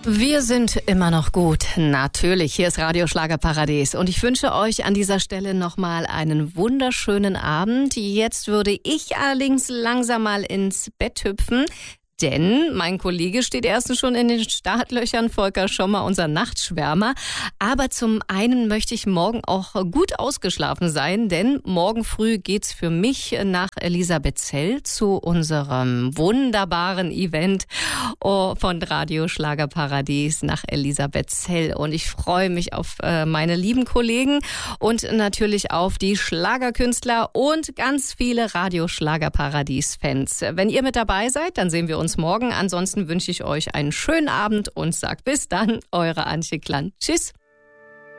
Wir sind immer noch gut. Natürlich, hier ist Radio Schlagerparadies und ich wünsche euch an dieser Stelle nochmal einen wunderschönen Abend. Jetzt würde ich allerdings langsam mal ins Bett hüpfen. Denn mein Kollege steht erst schon in den Startlöchern, Volker Schommer, unser Nachtschwärmer. Aber zum einen möchte ich morgen auch gut ausgeschlafen sein, denn morgen früh geht's für mich nach Elisabethzell zu unserem wunderbaren Event von Radio Schlagerparadies nach Elisabethzell. Und ich freue mich auf meine lieben Kollegen und natürlich auf die Schlagerkünstler und ganz viele Radio Schlagerparadies-Fans. Wenn ihr mit dabei seid, dann sehen wir uns morgen. Ansonsten wünsche ich euch einen schönen Abend und sag bis dann, eure Antje Klann. Tschüss.